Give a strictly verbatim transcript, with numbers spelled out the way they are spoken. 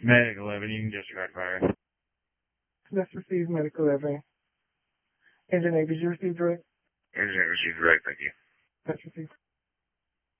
Medic eleven, you can disregard fire. That's received, Medic eleven. Engine eight, did you receive direct? Engine eight received direct, thank you. That's received.